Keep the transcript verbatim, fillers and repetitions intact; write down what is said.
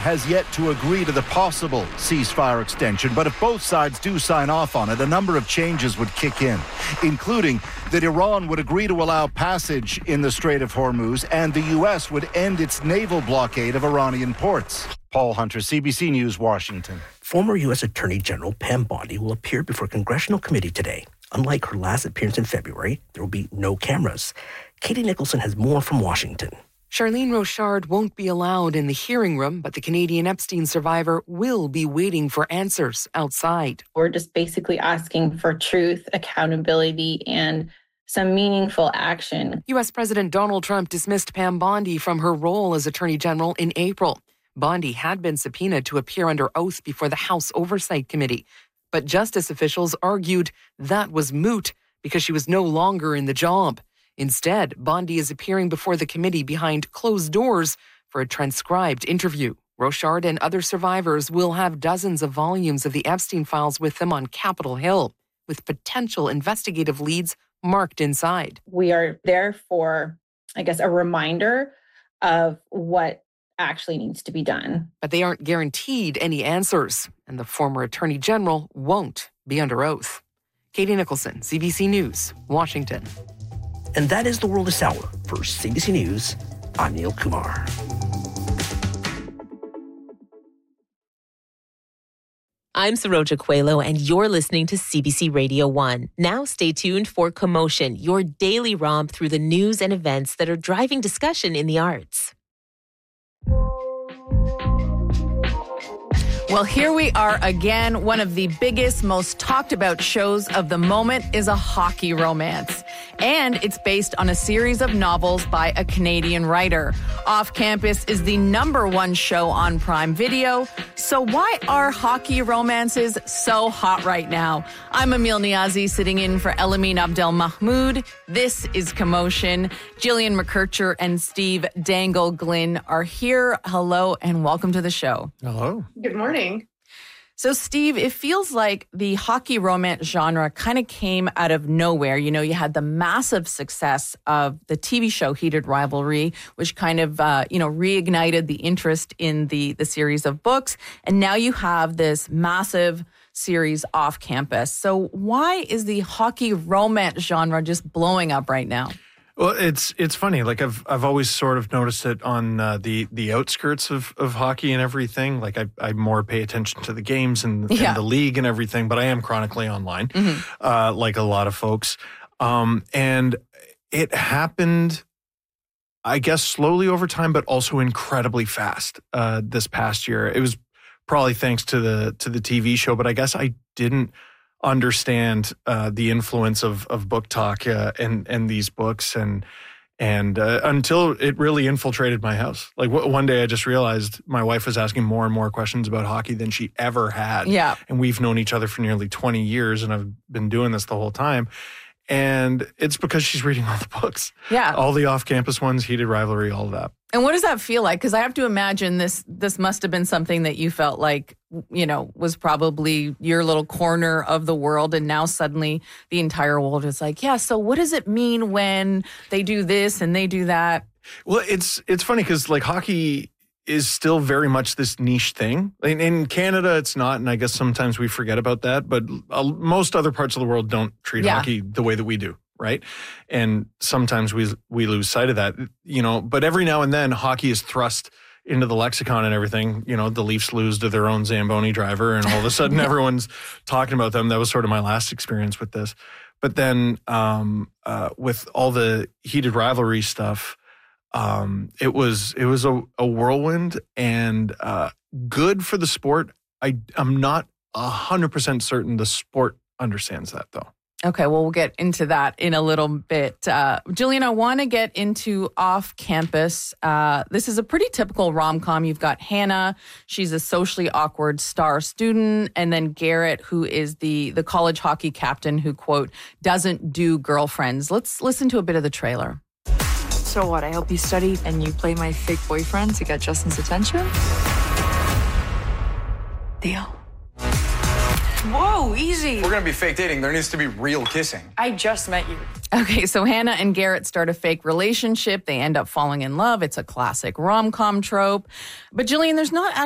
has yet to agree to the possible ceasefire extension, but if both sides do sign off on it, a number of changes would kick in, including that Iran would agree to allow passage in the Strait of Hormuz and the U S would end its naval blockade of Iranian ports. Paul Hunter, C B C News, Washington. Former U S Attorney General Pam Bondi will appear before a congressional committee today. Unlike her last appearance in February, there will be no cameras. Katie Nicholson has more from Washington. Charlene Rochard won't be allowed in the hearing room, but the Canadian Epstein survivor will be waiting for answers outside. We're just basically asking for truth, accountability, and some meaningful action. U S President Donald Trump dismissed Pam Bondi from her role as Attorney General in April. Bondi had been subpoenaed to appear under oath before the House Oversight Committee, but justice officials argued that was moot because she was no longer in the job. Instead, Bondi is appearing before the committee behind closed doors for a transcribed interview. Rochard and other survivors will have dozens of volumes of the Epstein files with them on Capitol Hill, with potential investigative leads marked inside. We are there for, I guess, a reminder of what actually needs to be done. But they aren't guaranteed any answers, and the former Attorney General won't be under oath. Katie Nicholson, C B C News, Washington. And that is the world this hour. For C B C News, I'm Neil Kumar. I'm Saroja Coelho, and you're listening to C B C Radio one. Now stay tuned for Commotion, your daily romp through the news and events that are driving discussion in the arts. Well, here we are again. One of the biggest, most talked about shows of the moment is a hockey romance. And it's based on a series of novels by a Canadian writer. Off Campus is the number one show on Prime Video. So why are hockey romances so hot right now? I'm Emil Niazi, sitting in for Elamine Abdel Mahmoud. This is Commotion. Jillian McKercher and Steve Dangle Glynn are here. Hello and welcome to the show. Hello. Good morning. So, Steve, it feels like the hockey romance genre kind of came out of nowhere. You know, you had the massive success of the T V show Heated Rivalry, which kind of, uh, you know, reignited the interest in the, the series of books. And now you have this massive series Off Campus. So why is the hockey romance genre just blowing up right now? Well, it's it's funny. Like I've I've always sort of noticed it on uh, the the outskirts of, of hockey and everything. Like I I more pay attention to the games and, yeah. and the league and everything. But I am chronically online, mm-hmm. uh, like a lot of folks. Um, and it happened, I guess, slowly over time, but also incredibly fast. Uh, this past year, it was probably thanks to the to the T V show. But I guess I didn't understand uh, the influence of of book talk uh, and and these books and and uh, until it really infiltrated my house. Like w- one day I just realized my wife was asking more and more questions about hockey than she ever had. Yeah. And we've known each other for nearly twenty years and I've been doing this the whole time. And it's because she's reading all the books. Yeah. All the off-campus ones, Heated Rivalry, all of that. And what does that feel like? Because I have to imagine this this must have been something that you felt like, you know, was probably your little corner of the world. And now suddenly the entire world is like, yeah, so what does it mean when they do this and they do that? Well, it's it's funny because like hockey is still very much this niche thing. In, in Canada, it's not, and I guess sometimes we forget about that, but uh, most other parts of the world don't treat yeah. hockey the way that we do, right? And sometimes we we lose sight of that, you know, but every now and then hockey is thrust into the lexicon and everything. You know, the Leafs lose to their own Zamboni driver and all of a sudden everyone's talking about them. That was sort of my last experience with this. But then um, uh, with all the Heated Rivalry stuff, Um, it was it was a, a whirlwind and uh, good for the sport. I I'm not a hundred percent certain the sport understands that though. Okay, well we'll get into that in a little bit. Uh, Jillian, I want to get into Off Campus. Uh, this is a pretty typical rom-com. You've got Hannah, she's a socially awkward star student, and then Garrett, who is the the college hockey captain who, quote, doesn't do girlfriends. Let's listen to a bit of the trailer. So what, I help you study and you play my fake boyfriend to get Justin's attention? Deal. Whoa, easy. If we're gonna be fake dating, there needs to be real kissing. I just met you. Okay, so Hannah and Garrett start a fake relationship. They end up falling in love. It's a classic rom-com trope. But Jillian, there's not